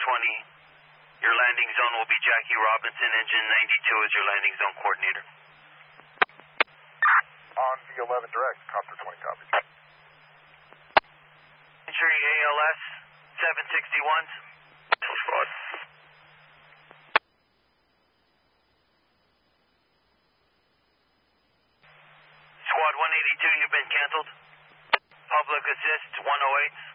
Your landing zone will be Jackie Robinson. Engine 92 is your landing zone coordinator. On V11 direct, Copter 20 copies. Entry ALS 761. Squad. Squad 182, you've been canceled. Public assist 108.